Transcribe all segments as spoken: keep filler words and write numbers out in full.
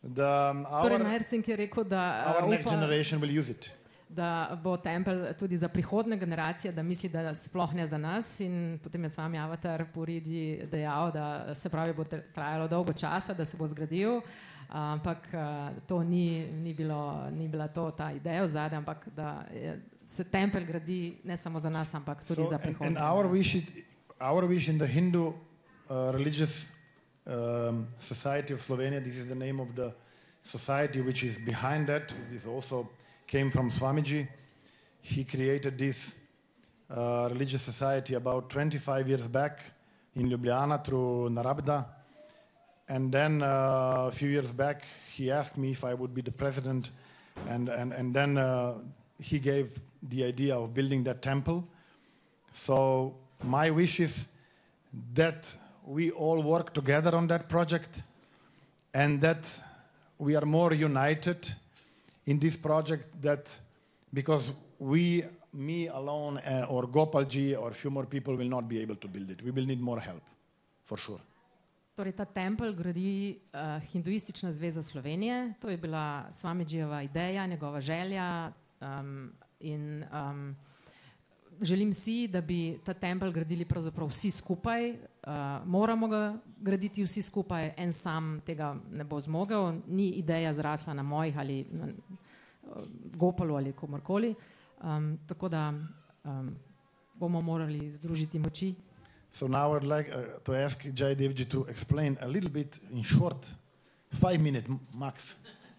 The, um, Torej, our, Mersing je rekel, da, our uh, next upa, generation will use it. da bo tempelj tudi za prihodne generacije, da misli, da sploh ne za nas. In potem je s vami Avatar Puridi dejal, da se pravi, bo trajalo dolgo časa, da se bo zgradil. Ampak uh, to ni, ni, bilo, ni bila to ta ideja vzadaj, ampak da je, se tempelj gradi ne samo za nas, ampak tudi So, za and, prihodne and our generacije. wish, it, our wish in the Hindu uh, religious um, society of Slovenia, this is the name of the society which is behind that. This also came from Swamiji. He created this uh, religious society about twenty-five years back in Ljubljana through Narabda. And then uh, a few years back, he asked me if I would be the president. And, and, and then uh, he gave the idea of building that temple. So my wish is that we all work together on that project and that we are more united in this project, that because we, me alone uh, or Gopalji or a few more people will not be able to build it. We will need more help, for sure. Torej, ta tempelj gradi uh, Hinduistična zveza Slovenije. To je bila Swamijeva ideja, njegova želja. Um, in um, želim si, da bi ta tempelj gradili pravzaprav vsi skupaj. Uh, moramo ga graditi vsi skupaj, en sam tega ne bo zmogel. Ni ideja zrasla na mojih ali na uh, Gopalu ali komorkoli. Um, tako da um, bomo morali združiti moči. So now I'd like uh, to ask Jayadevji to explain a little bit in short, five minutes max,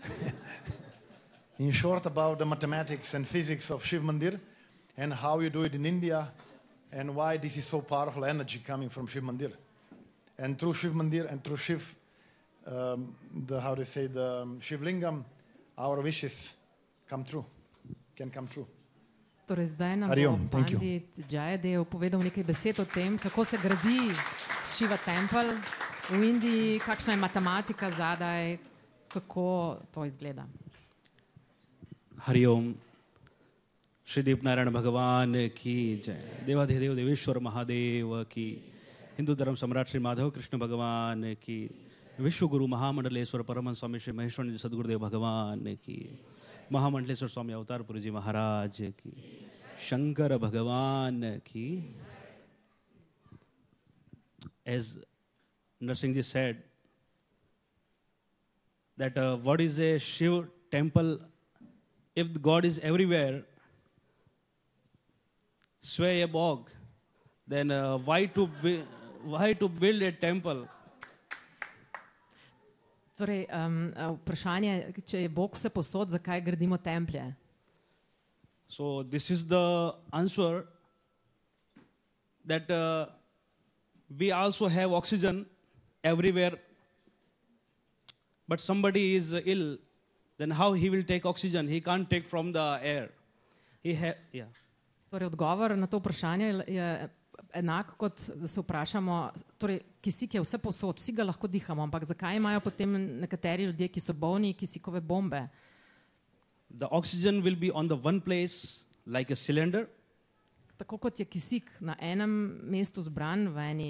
in short about the mathematics and physics of Shiv Mandir and how you do it in India and why this is so powerful energy coming from Shiv Mandir. And through Shiv Mandir and through Shiv, um, the, how to say, the um, Shiv Lingam, our wishes come true, can come true. Torej, zdaj nam Hariom, bo Pandit Jayadev povedal nekaj besed o tem, kako se gradi Shiva Temple v Indiji, kakšna je matematika zadaj, kako to izgleda. Hariom श्री दीप नारायण भगवान की जय। देवाधिदेव देवेश्वर महादेव की। हिंदू धर्म सम्राट श्री माधव कृष्ण भगवान की। विश्व गुरु महामंडलेश्वर परमहंस स्वामी श्री महेश्वर सदगुरुदेव भगवान की। महामंडलेश्वर स्वामी अवतारपुरी जी महाराज की। शंकर भगवान की। As Narsingh ji said that uh, what is a Shiv temple? If God is everywhere, sway above, then uh, why to bu- why to build a temple? Torej, um, vprašanje, če je Bog vse posod, zakaj gradimo templje? So this is the answer that uh, we also have oxygen everywhere, but somebody is ill, then how he will take oxygen? He can't take from the air. He ha- yeah. Torej, odgovor na to vprašanje je enak, kot da se vprašamo, torej, kisik je vse posod, vsi ga lahko dihamo, ampak zakaj imajo potem nekateri ljudje, ki so bolni, kisikove bombe? The oxygen will be on the one place like a cylinder. Tako kot je kisik na enem mestu zbran v eni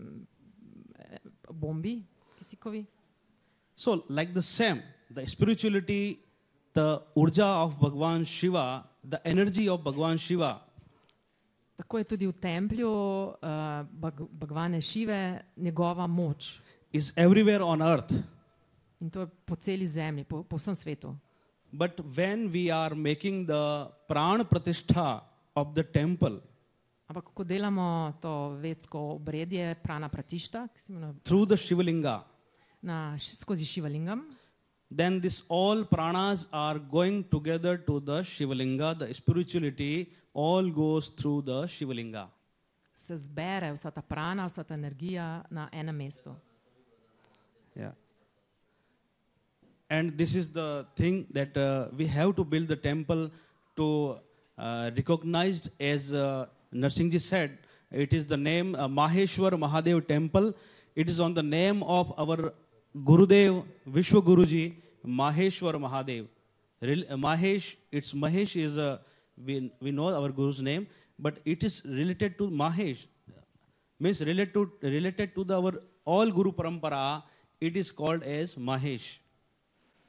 bombi kisikovi. So like the same, the spirituality, the urja of Bhagwan Shiva, the energy of Bhagwan Shiva. Tako je tudi v templju uh, Bhagvane Šive njegova moč. Is everywhere on earth. In to je po celi zemlji, po, po vsem svetu. But when we are making the pran pratishtha of the temple, ampak ko delamo to vedsko obredje prana pratišta, through the Shivalinga, na, skozi Shivalingam, then this all pranas are going together to the Shivalinga. The spirituality all goes through the Shivalinga. Se zbere vsa ta prana, vsa ta energija na enem mestu. Yeah. And this is the thing that uh, we have to build the temple to uh, recognized as uh, Narsingh ji said, it is the name uh, Maheshwar Mahadev temple. It is on the name of our Gurudev Vishwa Guruji, Maheshwar Mahadev. Rel- uh, Mahesh, it's Mahesh is, uh, we, we know our Guru's name, but it is related to Mahesh. Means related to, related to the, our all Guru Parampara, it is called as Mahesh.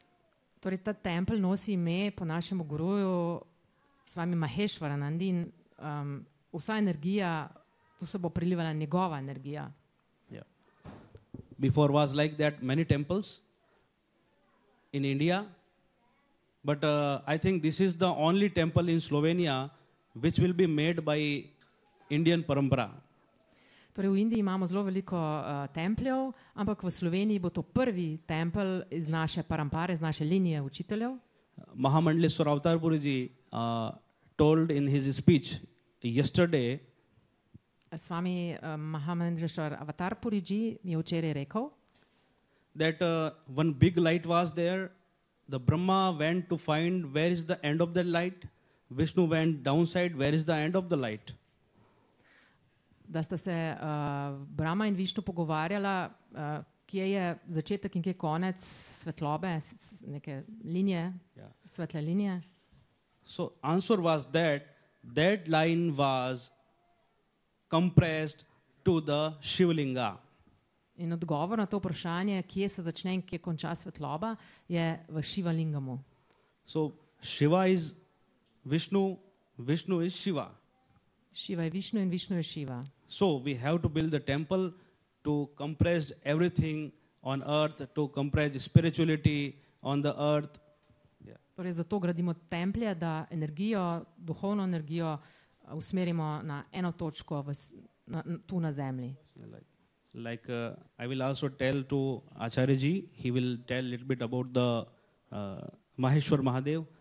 Torej, ta tempelj nosi ime po našemu guruju, Swami Maheshwaranand, in um, vsa energija, tu se bo prilivala njegova energija. Yeah. Before was like that many temples in India, but uh, I think this is the only temple in Slovenia which will be made by Indian parampara. Torej, v Indiji imamo zelo veliko uh, templjev, ampak v Sloveniji bo to prvi tempelj iz naše parampare, iz naše linije učiteljev. Mahamandaleshwar Avatar Puriji uh, told in his speech yesterday Swami uh, Mahamandaleshwar Avatar Puriji je včeraj rekel, that uh, one big light was there. The Brahma went to find where is the end of that light. Vishnu went downside, where is the end of the light. Da sta se uh, Brahma in Višnu pogovarjala, uh, kje je začetek in kje je konec svetlobe, s- s- neke linije, Yeah. svetle linije. So answer was that that line was compressed to the Shivlinga. In odgovor na to vprašanje, kje se začne in kje konča svetloba, je v Šivalingamu. So Shiva is Vishnu, Vishnu is Shiva. Šiva je Višnu in Višnu je Šiva. So we have to build the temple to compress everything on earth, to compress spirituality on the earth. Torej, zato gradimo templje, da energijo, duhovno energijo uh, usmerimo na eno točko v, s- na, n- tu na zemlji. Like, like uh, I will also tell to Acharya ji, he will tell a little bit about the uh, Maheshwar Mahadev.